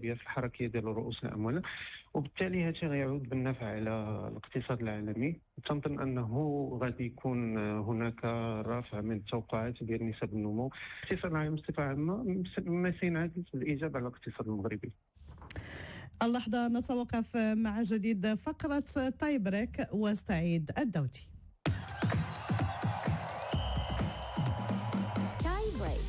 المغربيه في الحركيه ديال رؤوس الاموال، وبالتالي هذا غيعود بالنفع على الاقتصاد العالمي. تنظن انه غادي يكون هناك رفع من التوقعات ديال نسب النمو. الاقتصاد العالمي بصفه عامه ما سينعكس بالايجاب على الاقتصاد المغربي. اللحظة نتوقف مع جديد فقرة تاي بريك وسعيد الدودي. تاي بريك.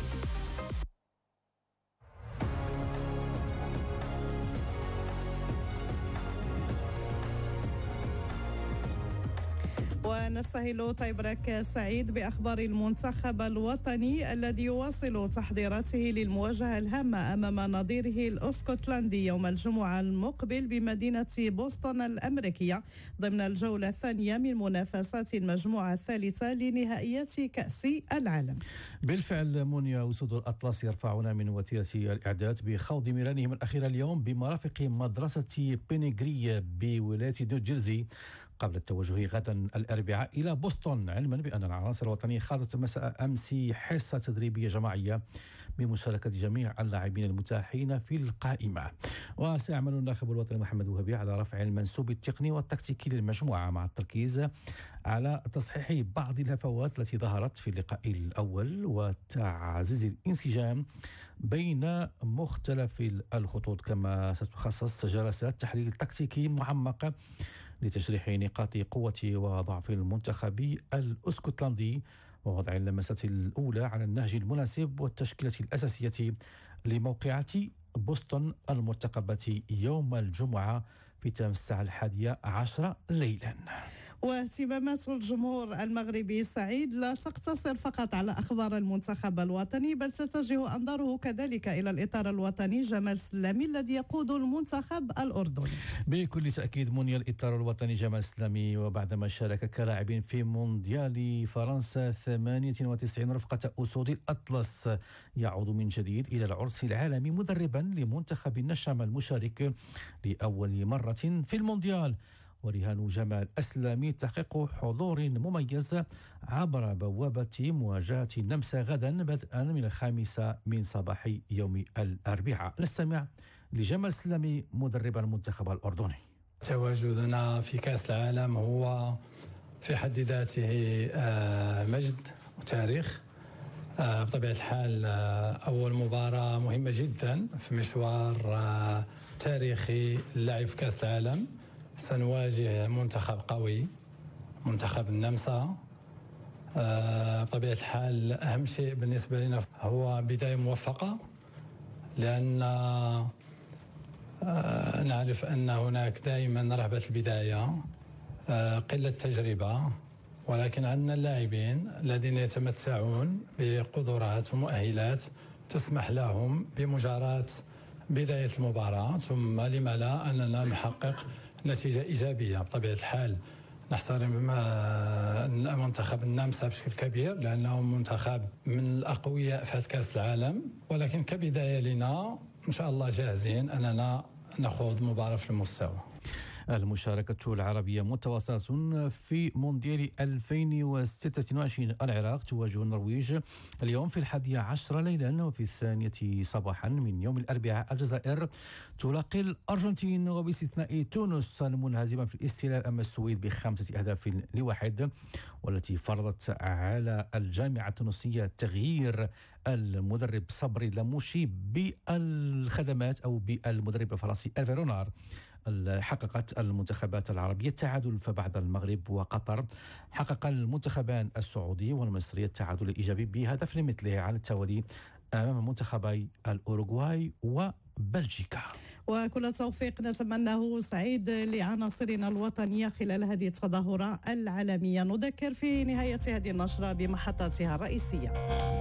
ونستهل تاي بريك سعيد بأخبار المنتخب الوطني الذي يواصل تحضيراته للمواجهة الهامة أمام نظيره الاسكتلندي يوم الجمعة المقبل بمدينة بوسطن الأمريكية ضمن الجولة الثانية من منافسات المجموعة الثالثة لنهائيات كأس العالم. بالفعل مونيا، أسود الأطلس يرفعون من وتيرة الإعداد بخوض ميرانهم الأخيرة اليوم بمرافق مدرسة بينيغري بولاية نيوجيرسي قبل التوجه غدا الأربعاء إلى بوسطن، علما بأن العناصر الوطنية خاضت مساء أمس حصة تدريبية جماعية بمشاركة جميع اللاعبين المتاحين في القائمة. وسيعمل الناخب الوطني محمد وهبي على رفع المنسوب التقني والتكتيكي للمجموعة مع التركيز على تصحيح بعض الهفوات التي ظهرت في اللقاء الأول وتعزيز الانسجام بين مختلف الخطوط، كما ستخصص جلسات تحليل تكتيكي معمقة لتشريح نقاط قوة وضعف المنتخب الاسكتلندي ووضع اللمسات الأولى على النهج المناسب والتشكيلة الأساسية لموقعة بوسطن المرتقبة يوم الجمعة في تمام الساعة 11 ليلا. واهتمامات الجمهور المغربي سعيد لا تقتصر فقط على أخبار المنتخب الوطني، بل تتجه أنظاره كذلك إلى الإطار الوطني جمال سلامي الذي يقود المنتخب الأردني. بكل تأكيد منيا الإطار الوطني جمال سلامي، وبعدما شارك كلاعب في مونديال فرنسا 98 رفقة أسود الأطلس، يعود من جديد إلى العرس العالمي مدربا لمنتخب النشام المشارك لأول مرة في المونديال. ورهان جمال السلامي تحقيق حضور مميز عبر بوابة مواجهة النمسا غدا بدءا من 5 من صباح يوم الأربعاء. نستمع لجمال السلامي مدرب المنتخب الأردني. تواجدنا في كأس العالم هو في حد ذاته مجد وتاريخ. بطبيعة الحال أول مباراة مهمة جدا في مشوار تاريخي اللعب في كأس العالم. سنواجه منتخب قوي، منتخب النمسا. بطبيعة الحال أهم شيء بالنسبة لنا هو بداية موفقة، لأن نعرف أن هناك دائما رهبة البداية، قلة تجربة، ولكن عندنا اللاعبين الذين يتمتعون بقدرات ومؤهلات تسمح لهم بمجاراة بداية المباراة، ثم لما لا أننا نحقق نتيجة إيجابية. بطبيعة الحال نحترم منتخب النمسا بشكل كبير لأنه منتخب من الأقوياء في كأس العالم، ولكن كبداية لنا إن شاء الله جاهزين أننا نخوض مباراة في المستوى. المشاركة العربية متواصلة في مونديال 2026. العراق تواجه النرويج اليوم في 11 ليلا، وفي 2 صباحا من يوم الأربعاء الجزائر تلاقي الأرجنتين، وباستثناء تونس المنهزمة في الاستلال أمام السويد ب5-1، والتي فرضت على الجامعة التونسية تغيير المدرب صبري اللاموشي بالخدمات أو بالمدرب الفرنسي إيرفي رونار. حققت المنتخبات العربية التعادل، فبعد المغرب وقطر حقق المنتخبان السعودي والمصري التعادل الإيجابي بهدف لمثله على التوالي أمام منتخبي الأوروغواي وبلجيكا. وكل التوفيق نتمناه سعيد لعناصرنا الوطنية خلال هذه التظاهرة العالمية. نذكر في نهاية هذه النشرة بمحطاتها الرئيسية.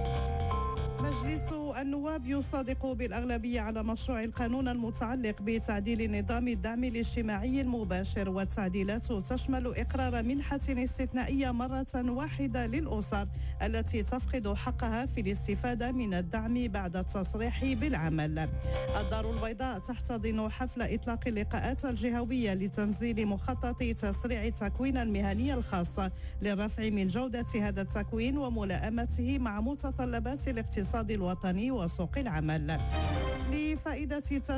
مجلس النواب يصادق بالأغلبية على مشروع القانون المتعلق بتعديل نظام الدعم الاجتماعي المباشر، والتعديلات تشمل إقرار منحة استثنائية مرة واحدة للأسر التي تفقد حقها في الاستفادة من الدعم بعد التصريح بالعمل. الدار البيضاء تحتضن حفل إطلاق اللقاءات الجهوية لتنزيل مخطط تسريع التكوين المهني الخاص للرفع من جودة هذا التكوين وملائمته مع متطلبات الاقتصاد الوطني وسوق العمل. لفائدة